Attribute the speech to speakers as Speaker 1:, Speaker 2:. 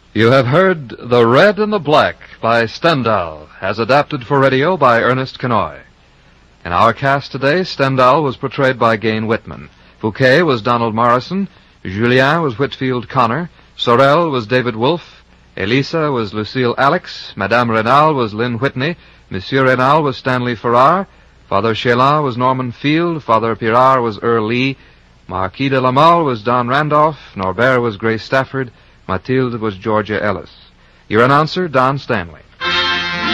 Speaker 1: You have heard The Red and the Black by Stendhal, as adapted for radio by Ernest Kenoy. In our cast today, Stendhal was portrayed by Gane Whitman. Fouquet was Donald Morrison. Julien was Whitfield Connor. Sorel was David Wolfe. Elisa was Lucille Alex. Madame Renal was Lynn Whitney. Monsieur Renal was Stanley Farrar. Father Chélan was Norman Field. Father Pirard was Earl Lee. Marquis de la Mole was Don Randolph. Norbert was Grace Stafford. Mathilde was Georgia Ellis. Your announcer, Don Stanley.